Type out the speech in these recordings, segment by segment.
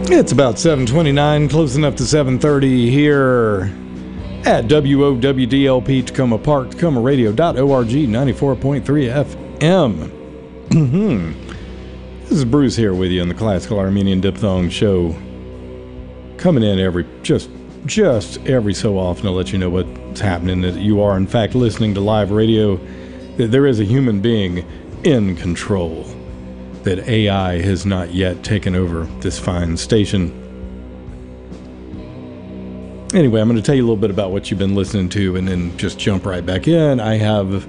It's about 7:29, close enough to 7:30 here at WOWDLP Tacoma Park, TacomaRadio.org, 94.3 FM. This is Bruce here with you on the Classical Armenian Diphthong Show. Coming in just every so often to let you know what's happening, that you are in fact listening to live radio, that there is a human being in control, that AI has not yet taken over this fine station. Anyway, I'm going to tell you a little bit about what you've been listening to and then just jump right back in. I have,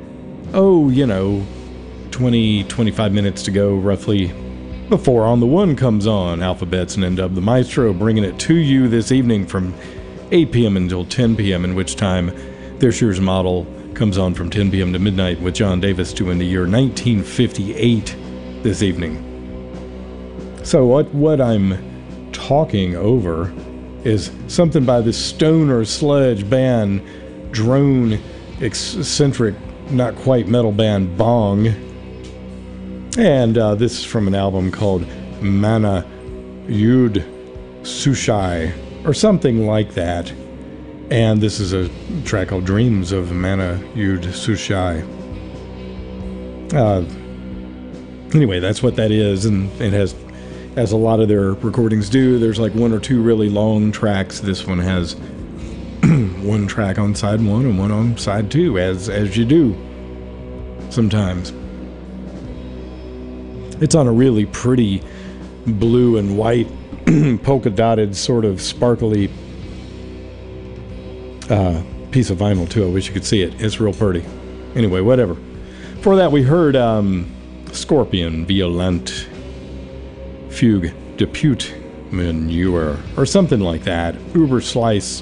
20, 25 minutes to go roughly before On the One comes on. Alphabets and N-Dub the Maestro bringing it to you this evening from 8 p.m. until 10 p.m., in which time their Shears Model comes on from 10 p.m. to midnight with John Davis doing the year 1958 this evening. So what I'm talking over is something by the stoner sludge band, drone eccentric, not quite metal band Bong. And this is from an album called Mana Yud Sushai, or something like that. And this is a track called Dreams of Mana Yud Sushai. Anyway, that's what that is, and it has, as a lot of their recordings do, there's like one or two really long tracks. This one has one track on side one and one on side two, as you do sometimes. It's on a really pretty blue and white polka dotted sort of sparkly piece of vinyl too. I wish you could see it. It's real pretty. Anyway, whatever. For that we heard Scorpion Violent Fugue Depute Manure, or something like that. Uberscheiss,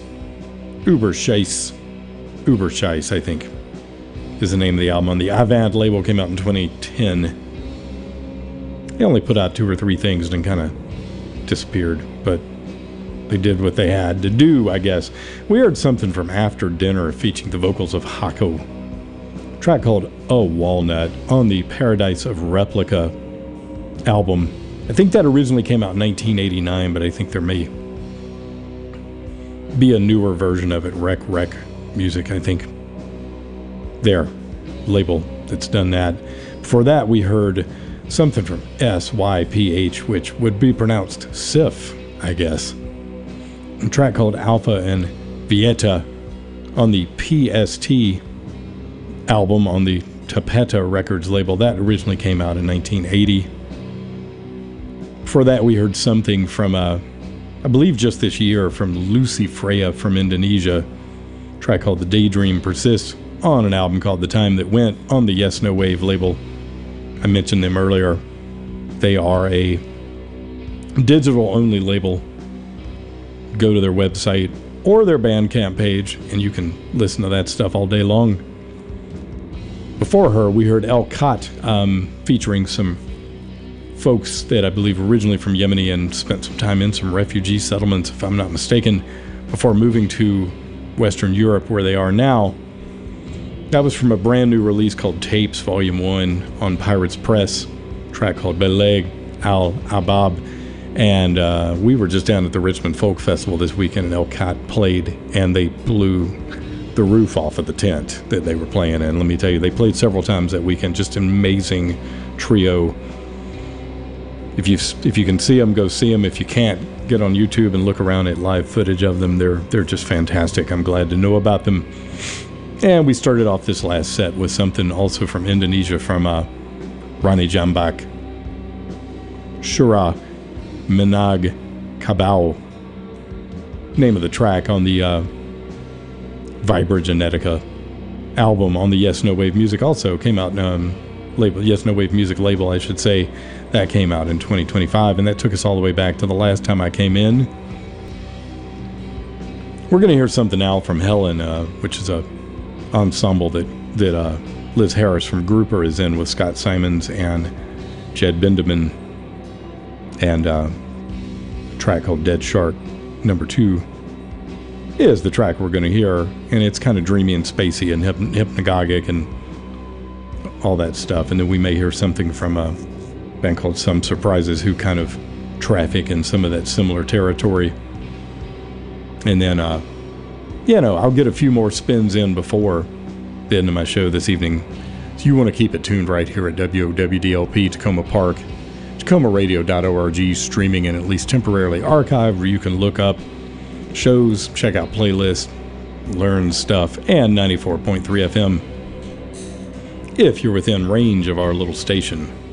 I think, is the name of the album. On the Avant label, came out in 2010. They only put out 2 or 3 things and kind of disappeared, but they did what they had to do, I guess. We heard something from After Dinner featuring the vocals of Hako. A track called A Walnut on the Paradise of Replica album. I think that originally came out in 1989, but I think there may be a newer version of it, Rec Music, I think. Their label that's done that. Before that, we heard something from SYPH, which would be pronounced Sif, I guess. A track called Alpha and Vieta on the PST album on the Tapeta Records label. That originally came out in 1980. Before that, we heard something from, I believe just this year, from Lucy Freya from Indonesia. A track called The Daydream Persists on an album called The Time That Went on the Yes No Wave label. I mentioned them earlier. They are a digital-only label. Go to their website or their Bandcamp page, and you can listen to that stuff all day long. Before her, we heard El Khat, featuring some folks that I believe originally from Yemeni and spent some time in some refugee settlements, if I'm not mistaken, before moving to Western Europe, where they are now. That was from a brand new release called Tapes Volume 1 on Pirates Press, a track called Beleg Al Abab. And we were just down at the Richmond Folk Festival this weekend, and El Khat played, and they blew the roof off of the tent that they were playing in. Let me tell you, they played several times that weekend. Just an amazing trio. If you can see them, go see them. If you can't, get on YouTube and look around at live footage of them. They're just fantastic. I'm glad to know about them. And we started off this last set with something also from Indonesia, from Rani Jambak, Shura Minag Kabau, name of the track on the Vibrogenetica album on the Yes No Wave Music. Also came out label, Yes No Wave Music label, I should say. That came out in 2025, and that took us all the way back to the last time I came in. We're going to hear something now from Helen, which is a ensemble that Liz Harris from Grouper is in with Scott Simons and Jed Bindeman, and a track called Dead Shark number 2 is the track we're going to hear, and it's kind of dreamy and spacey and hypnagogic and all that stuff. And then we may hear something from a band called Some Surprises, who kind of traffic in some of that similar territory. And then, I'll get a few more spins in before the end of my show this evening. So you want to keep it tuned right here at WOWDLP Tacoma Park, TacomaRadio.org, streaming and at least temporarily archived, where you can look up shows, check out playlists, learn stuff, and 94.3 FM if you're within range of our little station.